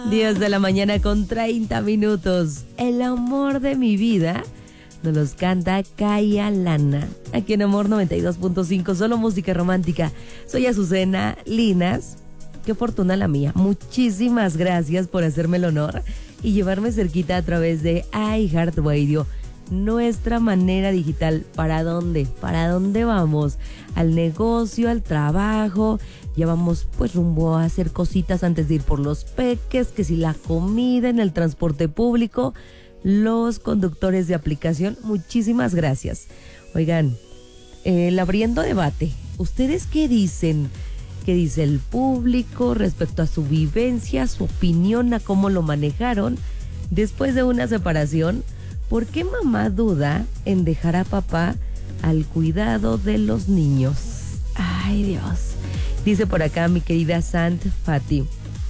10 de la mañana con 30 minutos. El amor de mi vida nos los canta Kaya Lana. Aquí en Amor 92.5, solo música romántica. Soy Azucena Linas. Qué fortuna la mía. Muchísimas gracias por hacerme el honor y llevarme cerquita a través de iHeartRadio. Nuestra manera digital. ¿Para dónde? ¿Para dónde vamos? Al negocio, al trabajo. Ya vamos pues rumbo a hacer cositas antes de ir por los peques, que si la comida en el transporte público, los conductores de aplicación. Muchísimas gracias. Oigan, abriendo debate, ¿ustedes qué dicen? ¿Qué dice el público respecto a su vivencia, su opinión, a cómo lo manejaron después de una separación? ¿Por qué mamá duda en dejar a papá al cuidado de los niños? Ay, Dios. Dice por acá mi querida Sant Fati.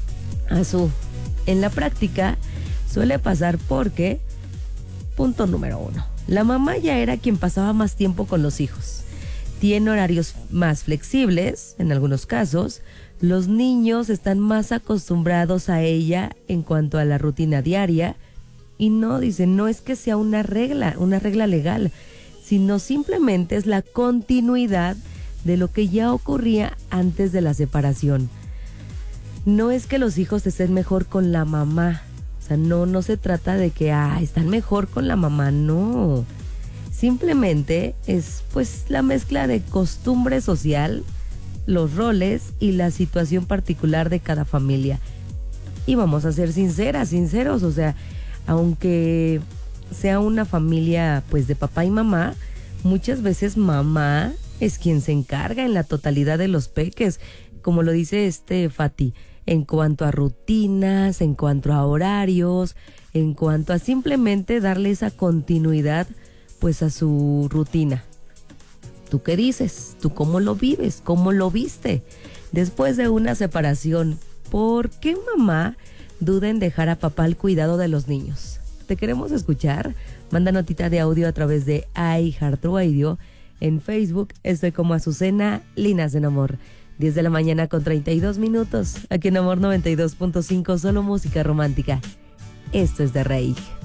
En la práctica suele pasar porque, punto número 1, la mamá ya era quien pasaba más tiempo con los hijos. Tiene horarios más flexibles, en algunos casos. Los niños están más acostumbrados a ella en cuanto a la rutina diaria. Y no, dice, no es que sea una regla legal, sino simplemente es la continuidad de lo que ya ocurría antes de la separación. No es que los hijos estén mejor con la mamá. O sea, no se trata de que están mejor con la mamá, no. Simplemente es pues la mezcla de costumbre social, los roles y la situación particular de cada familia. Y vamos a ser sinceros, o sea, aunque sea una familia pues de papá y mamá, muchas veces mamá es quien se encarga en la totalidad de los peques, como lo dice Fati, en cuanto a rutinas, en cuanto a horarios, en cuanto a simplemente darle esa continuidad pues a su rutina. ¿Tú qué dices? ¿Tú cómo lo vives? ¿Cómo lo viste? Después de una separación, ¿por qué mamá duda en dejar a papá al cuidado de los niños? Te queremos escuchar. Manda notita de audio a través de iHeartRadio. En Facebook estoy como Azucena Linas en Amor. 10 de la mañana con 32 minutos. Aquí en Amor 92.5, solo música romántica. Esto es de Reik.